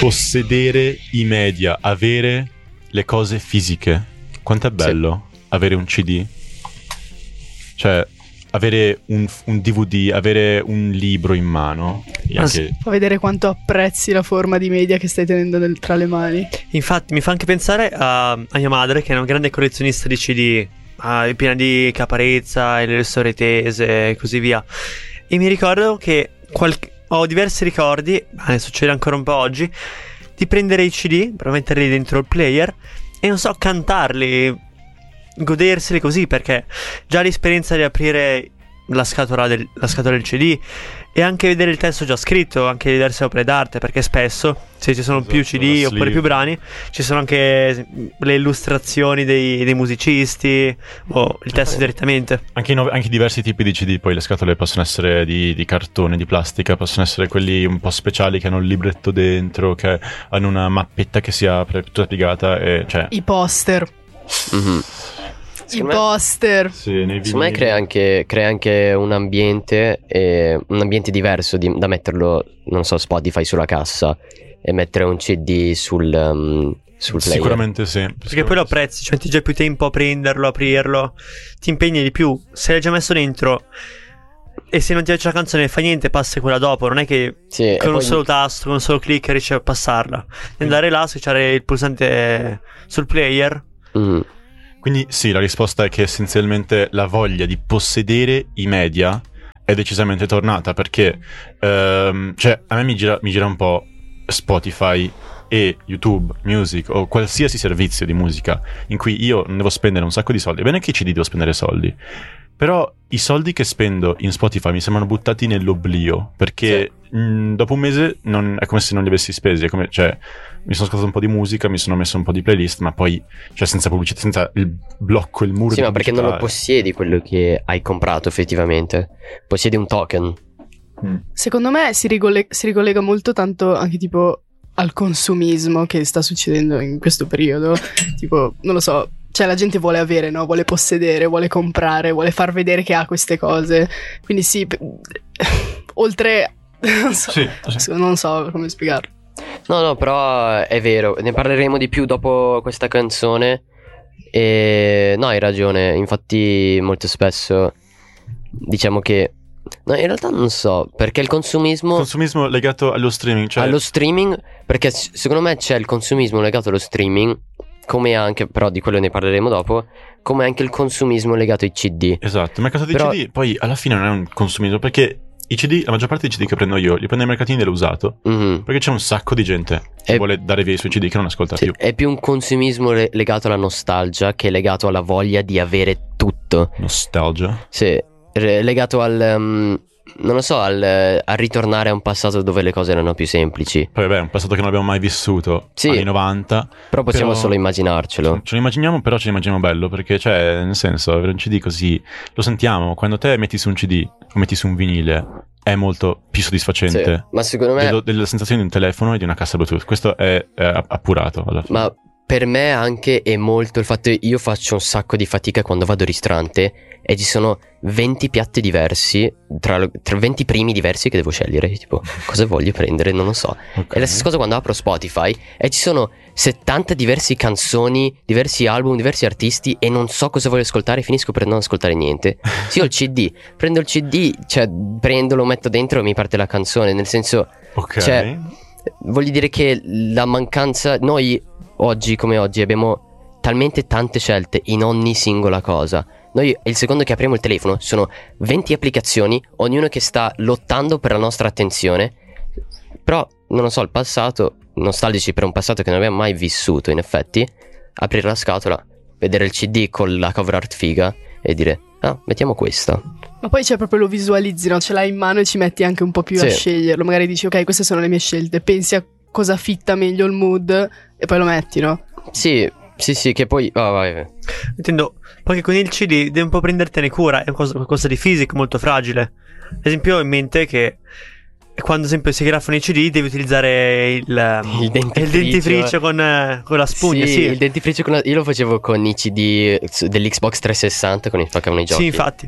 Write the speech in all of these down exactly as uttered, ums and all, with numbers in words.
possedere i media, avere le cose fisiche. Quanto è bello sì. avere un C D? Cioè, avere un, un D V D, avere un libro in mano. Anche... Fa vedere quanto apprezzi la forma di media che stai tenendo nel, tra le mani. Infatti mi fa anche pensare a, a mia madre, che è una grande collezionista di C D, uh, piena di Caparezza e le storie tese e così via. E mi ricordo che qualche... ho diversi ricordi, ma ne succede ancora un po' oggi, di prendere i C D per metterli dentro il player e non so, cantarli, goderseli così, perché già l'esperienza di aprire la scatola del, la scatola del C D e anche vedere il testo già scritto, anche diverse opere d'arte, perché spesso se ci sono esatto, più C D oppure più brani ci sono anche le illustrazioni dei, dei musicisti o il testo direttamente. Anche, no, anche diversi tipi di C D, poi le scatole possono essere di, di cartone, di plastica, possono essere quelli un po' speciali che hanno il libretto dentro, che hanno una mappetta che si apre tutta piegata e, cioè... I poster. Mm-hmm. I poster. Sì, secondo me crea anche, crea anche un ambiente eh, un ambiente diverso di, da metterlo, non so, Spotify sulla cassa e mettere un C D sul, um, sul player. Sicuramente sì. Perché Sicuramente poi lo apprezzi, cioè metti già più tempo a prenderlo, aprirlo, ti impegni di più. Se l'hai già messo dentro e se non ti piace la canzone fa niente, passi quella dopo. Non è che sì, con un poi... solo tasto, con un solo click riesci a passarla. Devi andare là, switchare il pulsante sul player. Mm. Quindi sì, la risposta è che essenzialmente la voglia di possedere i media è decisamente tornata, perché ehm, cioè a me mi gira, mi gira un po' Spotify e YouTube Music o qualsiasi servizio di musica in cui io non devo spendere un sacco di soldi. Bene che i C D devo spendere soldi, però i soldi che spendo in Spotify mi sembrano buttati nell'oblio, perché sì. mh, dopo un mese non, è come se non li avessi spesi, è come, cioè mi sono ascoltato un po' di musica, mi sono messo un po' di playlist, ma poi, cioè, senza pubblicità, senza il blocco, il muro sì, di ma perché non lo possiedi quello che hai comprato effettivamente, possiedi un token. Mm. Secondo me si, rigole- si ricollega molto tanto anche tipo al consumismo che sta succedendo in questo periodo. Tipo, non lo so, cioè la gente vuole avere, no? Vuole possedere, vuole comprare, vuole far vedere che ha queste cose. Quindi sì, p- oltre... non so, sì, sì. non so come spiegarlo. No, no, però è vero, ne parleremo di più dopo questa canzone. E no, hai ragione, infatti molto spesso diciamo che no, in realtà non so, perché il consumismo... Consumismo legato allo streaming, cioè... Allo streaming, perché secondo me c'è il consumismo legato allo streaming, come anche, però di quello ne parleremo dopo, come anche il consumismo legato ai C D. Esatto, il mercato dei però... C D poi alla fine non è un consumismo, perché i C D, la maggior parte dei C D che prendo io, li prendo ai mercatini dell'usato, mm-hmm. perché c'è un sacco di gente che è... vuole dare via i suoi C D che non ascolta sì, più. È più un consumismo le- legato alla nostalgia che legato alla voglia di avere tutto. Nostalgia? Sì, re- legato al... Um... non lo so, al, al ritornare a un passato dove le cose erano più semplici. Poi vabbè, un passato che non abbiamo mai vissuto, sì, anni novanta. Però possiamo però solo immaginarcelo. Ce lo immaginiamo, però ce lo immaginiamo bello, perché cioè, nel senso, avere un C D così, lo sentiamo, quando te metti su un C D o metti su un vinile, è molto più soddisfacente. Sì, ma secondo me... Dello, della sensazione di un telefono e di una cassa Bluetooth, questo è, è appurato alla fine. Ma per me anche è molto il fatto che io faccio un sacco di fatica quando vado al ristorante e ci sono venti piatti diversi, tra, tra venti primi diversi che devo scegliere, tipo cosa voglio prendere, non lo so. Okay. È la stessa cosa quando apro Spotify e ci sono settanta diverse canzoni, diversi album, diversi artisti e non so cosa voglio ascoltare e finisco per non ascoltare niente. Sì, ho il C D, prendo il C D, cioè prendo, lo metto dentro e mi parte la canzone, nel senso, ok, cioè, voglio dire che la mancanza, noi oggi come oggi abbiamo talmente tante scelte in ogni singola cosa. Noi il secondo che apriamo il telefono sono venti applicazioni, ognuna che sta lottando per la nostra attenzione. Però non lo so, il passato, nostalgici per un passato che non abbiamo mai vissuto, in effetti, aprire la scatola, vedere il C D con la cover art figa e dire ah, mettiamo questa. Ma poi c'è proprio, lo visualizzi, no? Ce l'hai in mano e ci metti anche un po' più sì. a sceglierlo. Magari dici ok, queste sono le mie scelte, pensi a cosa fitta meglio il mood e poi lo metti, no? Sì, sì, sì, che poi... Oh, vai, vai. Intendo, perché con il C D devi un po' prendertene cura, è qualcosa, qualcosa di fisico molto fragile. Ad esempio ho in mente che quando ad esempio si grafano i C D devi utilizzare il, il dentifricio, il dentifricio con, con la spugna. Sì, sì, il dentifricio con la... Io lo facevo con i C D dell'Xbox trecentosessanta con il spaccavano i giochi. Sì, infatti.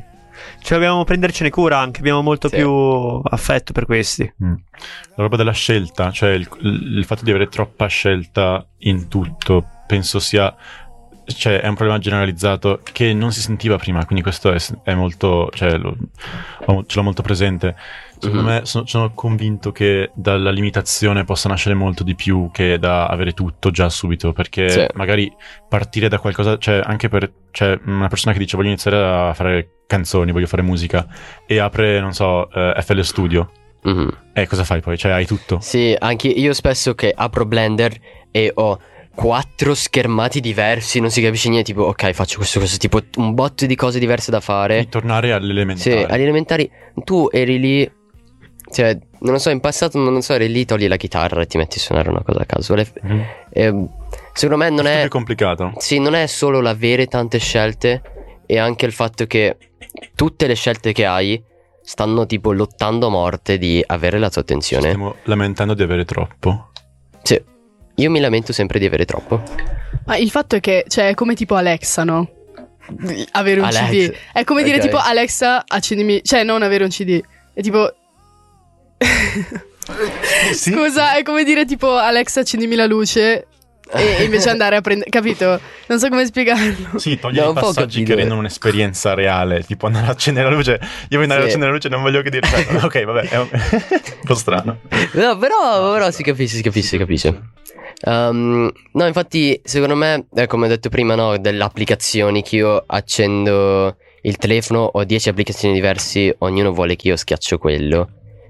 cioè dobbiamo prendercene cura anche, abbiamo molto Sì. più affetto per questi. Mm. La roba della scelta, cioè il, il fatto di avere troppa scelta in tutto, penso sia, cioè è un problema generalizzato che non si sentiva prima, quindi questo è, è molto, cioè lo, ho- ce l'ho molto presente. Secondo Mhm. me sono, sono convinto che dalla limitazione possa nascere molto di più che da avere tutto già subito, perché Sì. magari partire da qualcosa, cioè anche per, cioè una persona che dice voglio iniziare a fare canzoni, voglio fare musica e apre, non so, eh, F L Studio. Mhm. E cosa fai poi? Cioè hai tutto. Sì, anche io spesso che apro Blender e ho quattro schermati diversi, non si capisce niente, tipo ok, faccio questo, questo, tipo un botto di cose diverse da fare. Di tornare Sì, all'elementare. agli elementari tu eri lì, cioè, non lo so, in passato non lo so, eri lì, togli la chitarra e ti metti a suonare una cosa a caso. Le- Mhm. ehm, secondo me non Questo è più complicato. Sì, non è solo l'avere tante scelte, è anche il fatto che tutte le scelte che hai stanno tipo lottando a morte di avere la tua attenzione. Stiamo lamentando di avere troppo. Sì, io mi lamento sempre di avere troppo. Ma il fatto è che, cioè, è come tipo Alexa, no? Avere un Alexa. C D. È come dire Ok. tipo Alexa, accendimi. Cioè, non avere un C D. È tipo. Sì. Scusa, è come dire tipo Alexa, accendimi la luce. E e invece andare a prendere. Capito? Non so come spiegarlo. Sì, togli No, i un po' ho passaggi capito. che rendono un'esperienza reale. Tipo andare a accendere la luce. Io voglio andare Sì. a accendere la luce e non voglio che dire. Cioè, ok, vabbè, è un, un po' strano. No, però, però si capisce, si capisce, si capisce. Um, no, infatti, secondo me, eh, come ho detto prima, no, delle applicazioni che io accendo il telefono, ho dieci applicazioni diverse, ognuno vuole che io schiaccio quello.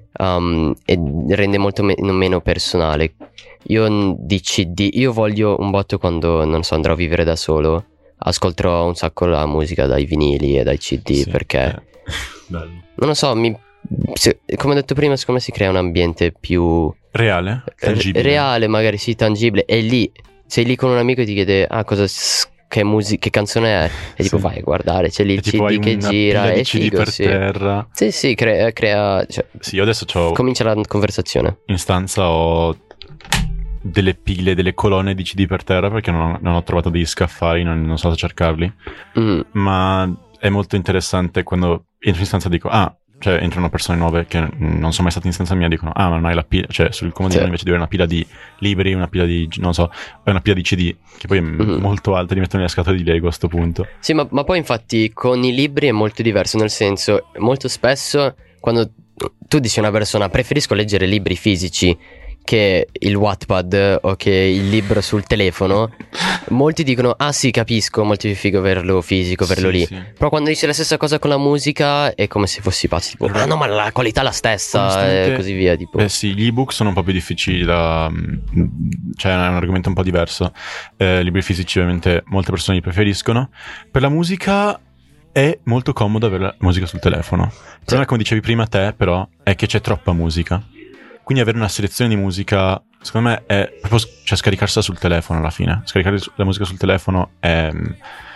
Um, e rende molto me- meno personale. Io n- di C D, io voglio un botto quando, non so, andrò a vivere da solo. Ascolterò un sacco la musica dai vinili e dai C D Sì, perché, eh, bello. non lo so, mi, se- come ho detto prima, secondo me si crea un ambiente più Reale? Tangibile? reale, magari sì, tangibile. E lì sei lì con un amico e ti chiede ah cosa s- che musica, che canzone è, e tipo Sì. vai a guardare, c'è lì il E tipo hai C D che una gira pila di e C D figo, per sì. terra. Sì, sì, crea, crea cioè, Sì, io adesso ho comincia la conversazione. in stanza ho delle pile, delle colonne di C D per terra perché non ho, non ho trovato degli scaffali, non, non so cercarli. Mm, Ma è molto interessante quando entro in stanza e dico ah, cioè entrano persone nuove che non sono mai state in stanza mia e dicono ah, ma non hai la pila, cioè sul comodino Sì. invece di avere una pila di libri, una pila di, non so, hai una pila di C D che poi è Mhm. molto alta, li mettono nelle scatole di Lego a sto punto. Sì, ma, ma poi infatti con i libri è molto diverso, nel senso, molto spesso quando tu dici a una persona preferisco leggere libri fisici che il Wattpad o che il libro sul telefono, molti dicono ah sì, capisco, molto più figo averlo fisico, averlo Sì, lì. sì. Però quando dici la stessa cosa con la musica è come se fossi pazzo, tipo ah no, ma la qualità è la stessa Onestamente, e così via, tipo. Eh sì, gli ebook sono un po' più difficili da... cioè è un argomento un po' diverso. Eh, libri fisici ovviamente molte persone li preferiscono. Per la musica è molto comodo avere la musica sul telefono. Il problema, come dicevi prima te, però, è che c'è troppa musica. Quindi avere una selezione di musica, secondo me, è proprio cioè, scaricarsela sul telefono alla fine. Scaricare la musica sul telefono è mm,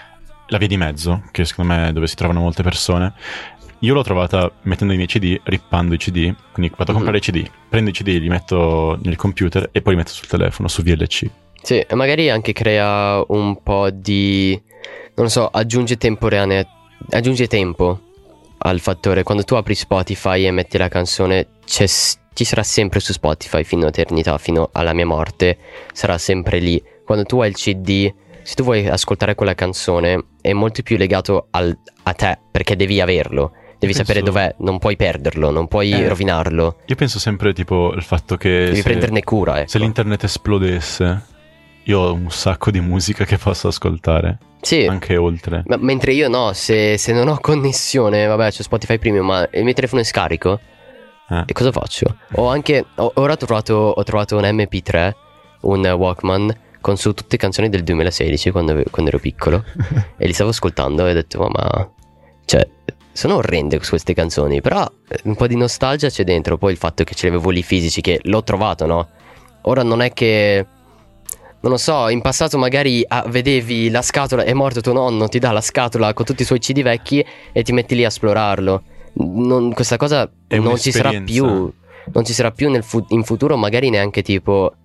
la via di mezzo, che secondo me è dove si trovano molte persone. Io l'ho trovata mettendo i miei C D, rippando i C D, quindi vado a comprare i C D, prendo i C D, li metto nel computer e poi li metto sul telefono, su V L C. Sì, e magari anche crea un po' di, non lo so, aggiunge temporanea, aggiunge tempo al fattore. Quando tu apri Spotify e metti la canzone, c'è, ci sarà sempre su Spotify fino a eternità, fino alla mia morte, sarà sempre lì. Quando tu hai il C D, se tu vuoi ascoltare quella canzone, è molto più legato al, a te, perché devi averlo. Devi Penso- sapere dov'è, non puoi perderlo, non puoi Eh. rovinarlo. Io penso sempre tipo il fatto che Devi se, prenderne cura, ecco. se l'internet esplodesse, io ho un sacco di musica che posso ascoltare, Sì. anche oltre. Ma- mentre io no, se, se non ho connessione, vabbè, c'è Spotify Premium, ma il mio telefono è scarico, Eh. e cosa faccio? Ho anche, ho- ora ho trovato, ho trovato un M P tre, un Walkman, con su tutte canzoni del duemilasedici, quando, ave- quando ero piccolo, e li stavo ascoltando e ho detto, ma, ma, cioè, sono orrende queste canzoni, però eh, un po' di nostalgia c'è dentro, poi il fatto che ce li avevo lì fisici, che l'ho trovato, no? Ora non è che... Non lo so, in passato magari ah, vedevi la scatola, è morto tuo nonno, ti dà la scatola con tutti i suoi C D vecchi e ti metti lì a esplorarlo. Non- questa cosa È non ci sarà un'esperienza. più. Non ci sarà più nel fu- in futuro, magari neanche tipo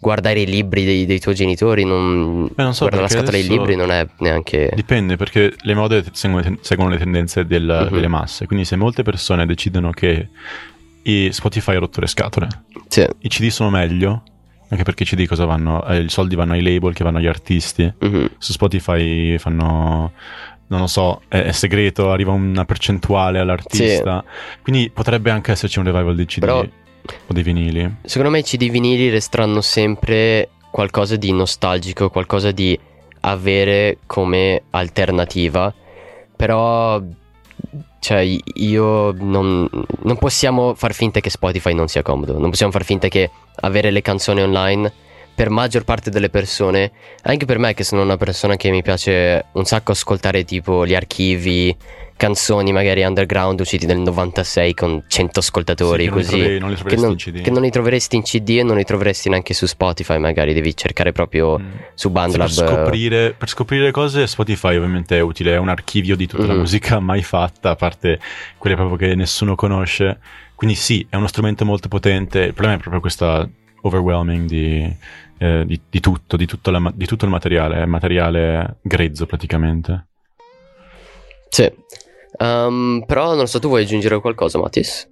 guardare i libri dei, dei tuoi genitori, non, Eh, non so, guardare la perché scatola dei adesso libri non è neanche... Dipende, perché le mode seguono, seguono le tendenze del- Mhm. delle masse. Quindi se molte persone decidono che i Spotify ha rotto le scatole, Sì. i C D sono meglio, anche perché i C D cosa vanno? Eh, i soldi vanno ai label che vanno agli artisti. Mhm. Su Spotify fanno, non lo so, è, è segreto, arriva una percentuale all'artista. Quindi potrebbe anche esserci un revival dei C D Però- o dei vinili. Secondo me i C D vinili resteranno sempre qualcosa di nostalgico, qualcosa di avere come alternativa. Però, cioè, io non, non possiamo far finta che Spotify non sia comodo. Non possiamo far finta che avere le canzoni online, per maggior parte delle persone, anche per me che sono una persona che mi piace un sacco ascoltare tipo gli archivi, canzoni magari underground usciti nel novantasei con cento ascoltatori, Sì, che non li così trovi- non li che troveresti non, in C D. che non li troveresti in C D e non li troveresti neanche su Spotify, magari devi cercare proprio Mm. su Sì, BandLab. per scoprire, per scoprire cose Spotify ovviamente è utile, è un archivio di tutta la Mhm. musica mai fatta, a parte quelle proprio che nessuno conosce. Quindi sì, è uno strumento molto potente. Il problema è proprio questa overwhelming di, eh, di, di tutto, di tutto, la ma- di tutto il materiale, è materiale grezzo praticamente. Sì. Um, però non so, tu vuoi aggiungere qualcosa, Matis?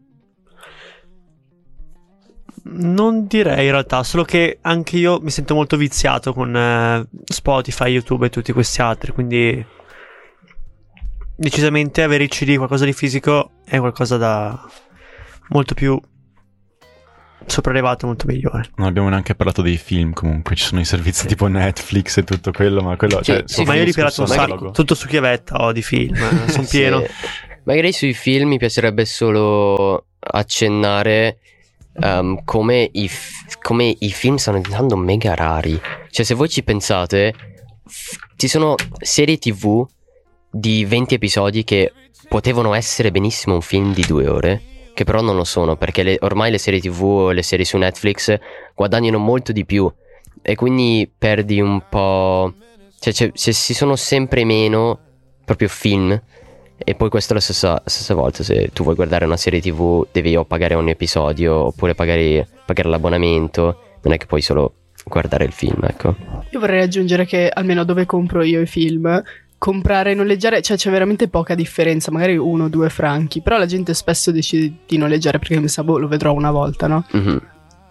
Non direi in realtà, solo che anche io mi sento molto viziato con eh, Spotify, YouTube e tutti questi altri, quindi decisamente avere il C D, qualcosa di fisico, è qualcosa da molto più sopraelevato, molto migliore. Non abbiamo neanche parlato dei film, comunque ci sono i servizi tipo Netflix e tutto quello, ma quello... Sì, cioè, sì, Ma io ho discorso ripirato un sacco, analogo. tutto su chiavetta ho di film, eh, sono pieno. Sì. Magari sui film mi piacerebbe solo accennare um, come, i f- come i film stanno diventando mega rari. Cioè, se voi ci pensate, f- ci sono serie tivù di venti episodi che potevano essere benissimo un film di due ore, che però non lo sono, perché le- ormai le serie tivù o le serie su Netflix guadagnano molto di più e quindi perdi un po'... Cioè, c'è- se ci sono sempre meno proprio film. E poi questa è la stessa, stessa volta, se tu vuoi guardare una serie tivù devi o pagare ogni episodio oppure pagare, pagare l'abbonamento, non è che puoi solo guardare il film, ecco. Io vorrei aggiungere che almeno dove compro io i film, comprare e noleggiare, cioè c'è veramente poca differenza, magari uno o due franchi, però la gente spesso decide di noleggiare perché mi sa, boh, lo vedrò una volta, no? Mhm.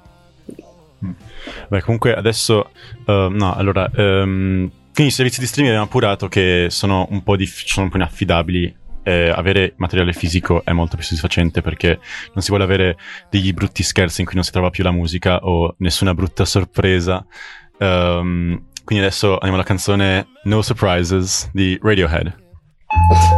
Beh, comunque adesso... uh, no, allora... ehm, quindi i servizi di streaming abbiamo appurato che sono un po', diff- sono un po' inaffidabili. Eh, avere materiale fisico è molto più soddisfacente perché non si vuole avere degli brutti scherzi in cui non si trova più la musica o nessuna brutta sorpresa. Ehm, quindi adesso andiamo alla canzone No Surprises di Radiohead.